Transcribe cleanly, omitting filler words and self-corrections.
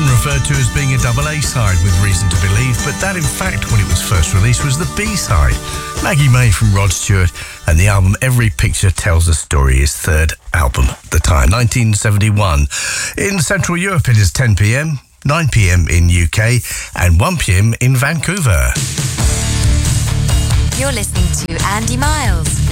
often referred to as being a double A-side with Reason to Believe, but that in fact, when it was first released, was the B-side. Maggie May from Rod Stewart, and the album Every Picture Tells a Story, his third album at the time, 1971. In Central Europe it is 10 p.m, 9 p.m. in UK, and 1 p.m. in Vancouver. You're listening to Andy Miles